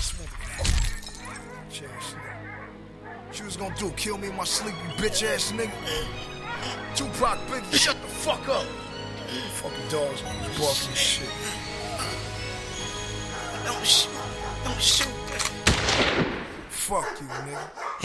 ass motherfucker. Bitch ass nigga. What you was gonna do? Kill me in my sleep, you bitch ass nigga? Tupac, Biggie, shut the fuck up. Fucking dogs barking and shit. Don't shoot. Fuck you, nigga.